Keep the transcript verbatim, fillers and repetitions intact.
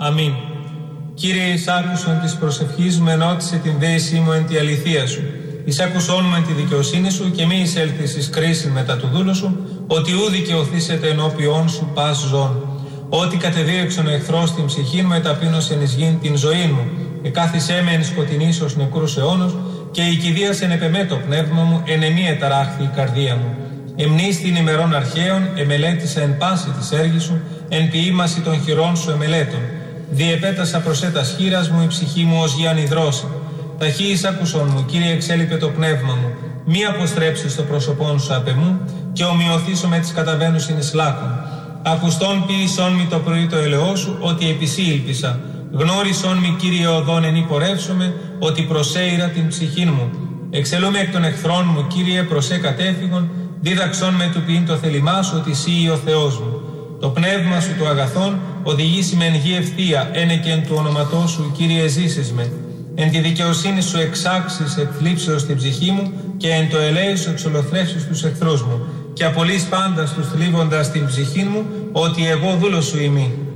Αμήν. Κύριε, εις άκουσον της προσευχής μου, ενώτισε την δέησή μου εν τη αληθεία σου. Εις άκουσόν μου εν τη δικαιοσύνη σου και μη εισέλθεις εις κρίση μετά του δούλου σου, ότι ου δικαιωθήσετε ενώπιόν σου πας ζών. Ότι κατεδίωξον ο εχθρός την ψυχήν μου, εταπείνωσεν εις γην την ζωή μου. Εκάθισέ με εν σκοτεινής ως νεκρούς αιώνος, και η κηδείας εν επεμέ το πνεύμα μου, εν εμή εταράχθη η καρδία μου. Εμνείς την ημερών αρχαίων, εμελέτησα εν πάση της έργης σου, εν ποιήμαση των χειρών σου εμελέτων. Διεπέτασα προσέτας χείρας μου, η ψυχή μου ως γιαν υδρώσει. Ταχύ εις άκουσον μου, Κύριε, εξέλιπε το πνεύμα μου. Μη αποστρέψεις το πρόσωπόν σου απ' εμού, και ομοιωθήσω με τις καταβαίνουσιν εις λάκων. Ακουστών ποιησόν μη το πρωί το ελαιό σου, ότι επισή ήλπισα. Γνώρισόν μη, Κύριε, οδόν εν πορεύσομαι, ότι προσέειρα την ψυχήν μου. Εξελούμε εκ των εχθρών μου, Κύριε, προσέ κατέφυγον, δίδαξόν με του ποιήν το θέλημά σου, ότι εσύ ο Θεός μου. Το πνεύμα σου το αγαθόν οδηγήσει με εν γη ευθεία, ένε και εν του ονοματός σου, Κύριε, ζήσεις με. Εν τη δικαιοσύνη σου εξάξεις εκ θλίψεως την ψυχή μου, και εν το ελέη σου εξολοθρεύσεις τους εχθρούς μου. Και απολύς πάντα τους θλίβοντας την ψυχή μου, ότι εγώ δούλος σου είμαι.